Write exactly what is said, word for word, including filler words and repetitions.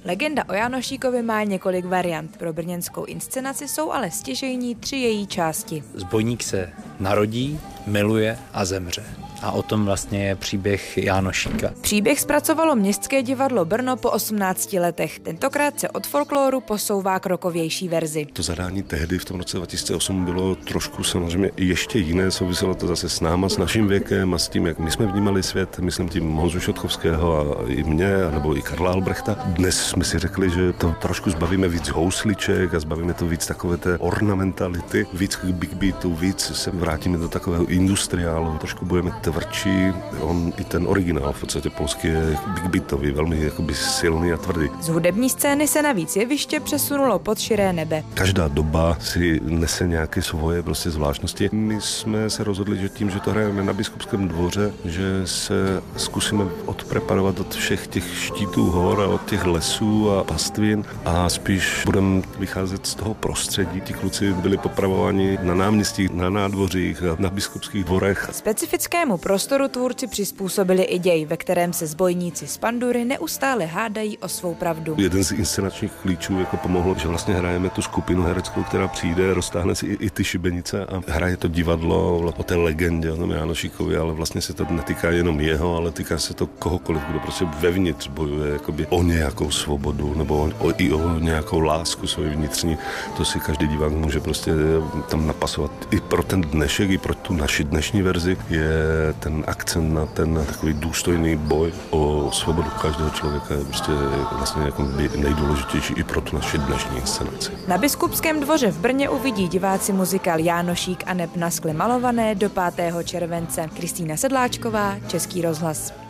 Legenda o Jánošíkovi má několik variant. Pro brněnskou inscenaci jsou ale stěžejní tři její části. Zbojník se narodí, miluje a zemře. A o tom vlastně je příběh Jánošíka. Příběh zpracovalo Městské divadlo Brno po osmnácti letech. Tentokrát se od folkloru posouvá k rockovější verzi. To zadání tehdy v tom roce dva tisíce osm bylo trošku samozřejmě ještě jiné, souviselo to zase s náma, s naším věkem a s tím, jak my jsme vnímali svět, myslím tím Honzu Šotchovského a i mě, nebo i Karla Albrechta. Dnes jsme si řekli, že to trošku zbavíme víc housliček a zbavíme to víc takové té ornamentality, víc k big beatu, víc se vrátíme do takového industriálu, trošku budeme tvrdší. On i ten originál v podstatě polský je big beatový, velmi jakoby silný a tvrdý. Z hudební scény se navíc jeviště přesunulo pod širé nebe. Každá doba si nese nějaké svoje prostě zvláštnosti. My jsme se rozhodli, že tím, že to hrajeme na Biskupském dvoře, že se zkusíme odpreparovat od všech těch štítů hor a od těch lesů a pastvin a spíš budeme vycházet z toho prostředí. Ti kluci byli popravováni na náměstích, na nádvořích a na biskupských dvorech. Specifickému prostoru tvůrci přizpůsobili i děj, ve kterém se zbojníci z Pandury neustále hádají o svou pravdu. Jeden z inscenačních klíčů jako pomohlo, že vlastně hrajeme tu skupinu hereckou, která přijde, roztáhne si i, i ty šibenice a hraje to divadlo o té legendě, o tom Jánošíkovi, ale vlastně se to netýká jenom jeho, ale týká se to kohokoliv, kdo prostě vevnitř bojuje jakoby o nějakou svobodu nebo o, o, i o nějakou lásku svoji vnitřní. To si každý divák může prostě tam napasovat. I pro ten dnešek, i pro tu naši dnešní verzi je ten akcent na ten takový důstojný boj o svobodu každého člověka je prostě vlastně jako nejdůležitější i pro tu naši dnešní inscenaci. Na Biskupském dvoře v Brně uvidí diváci muzikál Jánošík a neb na skle malované do pátého července. Kristýna Sedláčková, Český rozhlas.